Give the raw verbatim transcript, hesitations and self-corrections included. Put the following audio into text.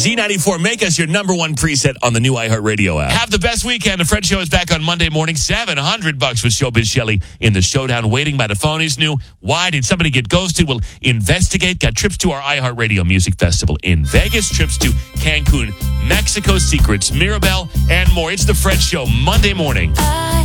Z ninety-four, make us your number one preset on the new iHeartRadio app. Have the best weekend. The Fred Show is back on Monday morning. seven hundred bucks with Showbiz Shelley in the showdown. Waiting by the phone is new. Why did somebody get ghosted? We'll investigate. Got trips to our iHeartRadio Music Festival in Vegas, trips to Cancun, Mexico, secrets, Mirabel, and more. It's the Fred Show Monday morning.